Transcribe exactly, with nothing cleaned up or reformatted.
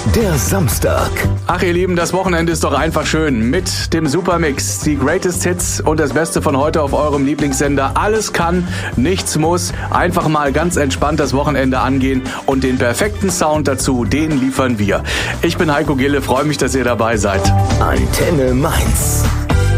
der Samstag. Ach ihr Lieben, das Wochenende ist doch einfach schön. Mit dem Supermix, die Greatest Hits und das Beste von heute auf eurem Lieblingssender. Alles kann, nichts muss. Einfach mal ganz entspannt das Wochenende angehen und den perfekten Sound dazu, den liefern wir. Ich bin Heiko Gille, freue mich, dass ihr dabei seid. Antenne Mainz.